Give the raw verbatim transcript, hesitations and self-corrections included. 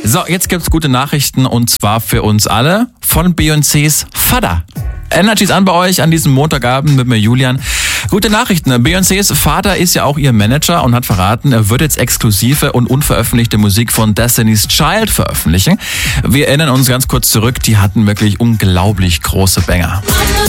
So, jetzt gibt's gute Nachrichten und zwar für uns alle von Beyoncés Vater. Energy's an bei euch an diesem Montagabend mit mir Julian. Gute Nachrichten. Beyoncés Vater ist ja auch ihr Manager und hat verraten, er wird jetzt exklusive und unveröffentlichte Musik von Destiny's Child veröffentlichen. Wir erinnern uns ganz kurz zurück, die hatten wirklich unglaublich große Banger.